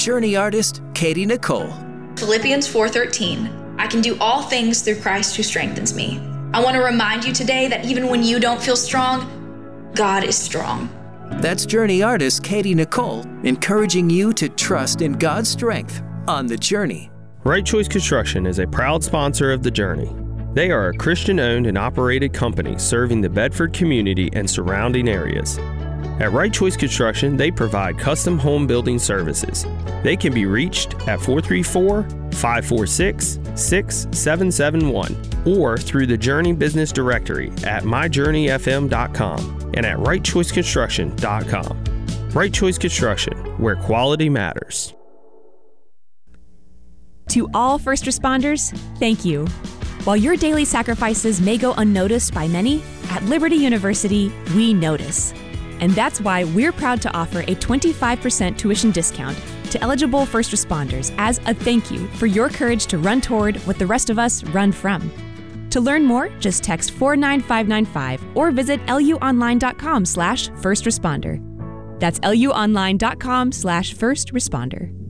Journey artist, Katie Nicole. Philippians 4:13. I can do all things through Christ who strengthens me. I want to remind you today that even when you don't feel strong, God is strong. That's Journey artist Katie Nicole, encouraging you to trust in God's strength on the journey. Right Choice Construction is a proud sponsor of The Journey. They are a Christian-owned and operated company serving the Bedford community and surrounding areas. At Right Choice Construction, they provide custom home building services. They can be reached at 434-546-6771 or through the Journey Business Directory at myjourneyfm.com and at rightchoiceconstruction.com. Right Choice Construction, where quality matters. To all first responders, thank you. While your daily sacrifices may go unnoticed by many, at Liberty University, we notice. And that's why we're proud to offer a 25% tuition discount to eligible first responders as a thank you for your courage to run toward what the rest of us run from. To learn more, just text 49595 or visit luonline.com/firstresponder. That's luonline.com/firstresponder.